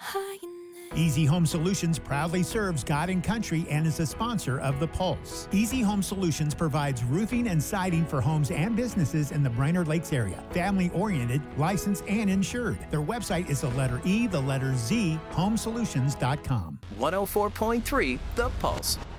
Easy Home Solutions proudly serves God and country and is a sponsor of The Pulse. Easy Home Solutions provides roofing and siding for homes and businesses in the Brainerd Lakes area. Family-oriented, licensed, and insured. Their website is the letter E, the letter Z, homesolutions.com. 104.3 The Pulse.